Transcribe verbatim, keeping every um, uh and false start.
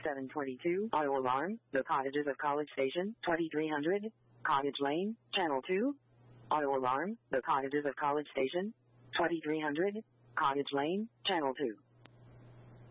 seven twenty-two, auto alarm, The Cottages of College Station, twenty-three hundred, Cottage Lane, Channel two. Auto alarm, The Cottages of College Station, twenty-three hundred, Cottage Lane, Channel two.